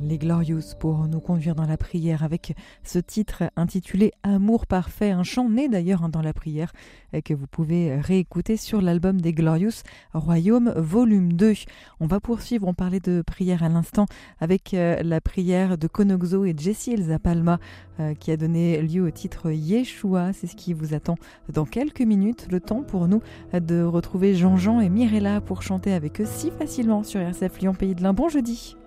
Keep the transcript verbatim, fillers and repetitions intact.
Les Glorious pour nous conduire dans la prière avec ce titre intitulé Amour parfait, un chant né d'ailleurs dans la prière que vous pouvez réécouter sur l'album des Glorious, Royaume volume deux. On va poursuivre, on parlait de prière à l'instant avec la prière de Konoxo et Jesse Elsa Palma qui a donné lieu au titre Yeshua. C'est ce qui vous attend dans quelques minutes, le temps pour nous de retrouver Jean-Jean et Mirella pour chanter avec eux si facilement sur R C F Lyon Pays de l'Ain. Bon jeudi.